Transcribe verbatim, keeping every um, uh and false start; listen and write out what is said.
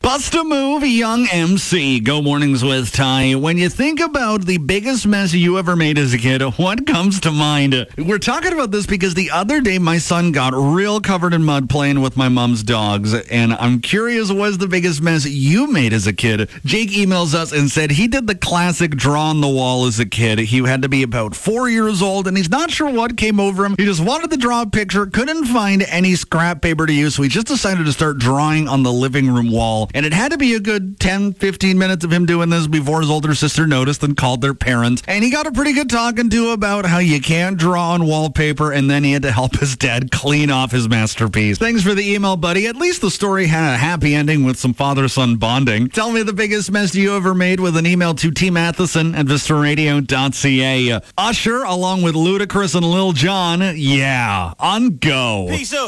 Bust a move, young M C. Go mornings with Ty. When you think about the biggest mess you ever made as a kid, what comes to mind? We're talking about this because the other day my son got real covered in mud playing with my mom's dogs, and I'm curious, what's the biggest mess you made as a kid? Jake emails us and said he did the classic draw on the wall as a kid. He had to be about four years old, and he's not sure what came over him. He just wanted to draw a picture, couldn't find any scrap paper to use, so he just decided to start drawing on the living room wall. And it had to be a good ten, fifteen minutes of him doing this before his older sister noticed and called their parents. And he got a pretty good talking to about how you can't draw on wallpaper, and then he had to help his dad clean off his masterpiece. Thanks for the email, buddy. At least the story had a happy ending with some father-son bonding. Tell me the biggest mess you ever made with an email to T Matheson at vista radio dot c a. Usher, along with Ludacris and Lil Jon, yeah, on Go. Peace out.